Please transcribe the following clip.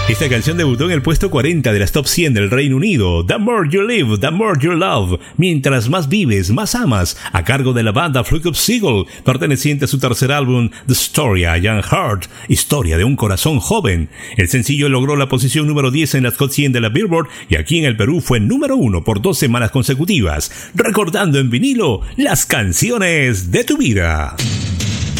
Esta canción debutó en el puesto 40 de las top 100 del Reino Unido. The More You Live, The More You Love. Mientras más vives, más amas. A cargo de la banda Flock of Seagull, perteneciente a su tercer álbum, The Story of a Young Heart, historia de un corazón joven. El sencillo logró la posición número 10 en las Hot 100 de la Billboard y aquí en el Perú fue número 1 por 2 semanas consecutivas. Recordando en vinilo las canciones de tu vida.